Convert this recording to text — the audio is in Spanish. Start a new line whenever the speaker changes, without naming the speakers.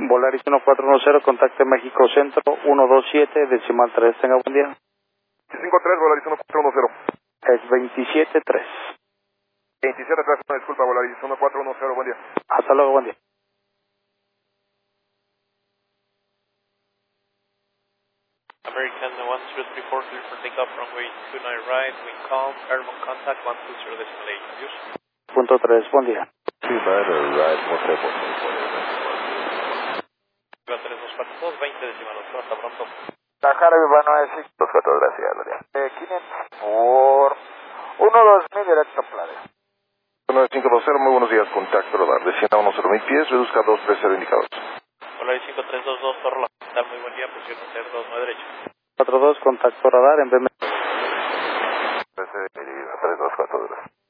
Volaris 1410, contacte México Centro 127, decimal 3, tenga buen día.
53, Volaris 1410.
Es 273.
27-3, disculpa, Volaris 1410, buen día.
Hasta luego, buen día.
American 10334, clear for takeoff, runway 29 right, wind calm, airborne contact 120 decimal 8, adiós.
Punto 3, buen día.
2 right, motel
3242, 20 decimal 8, hasta pronto.
Tajara Viva 954, gracias, Gloria. 500 por 12000 directo Playa.
9520, muy buenos días, contacto radar, descienda 10.000 pies, reduzca 230 indicados.
Volaris 5322, Torre La Capital, muy buen día, posición 29 derecho.
42, contacto radar en BM.
3242.